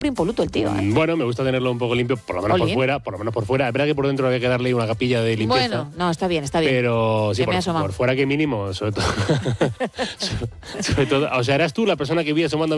impoluto el tío, ¿eh? Bueno, me gusta tenerlo un poco limpio, por lo menos por fuera. Es verdad que por dentro había que darle una capilla de limpieza. Bueno, no, está bien. Pero sí, Que me he asomado. por fuera que mínimo, sobre todo. O sea, eras tú la persona que vi asomando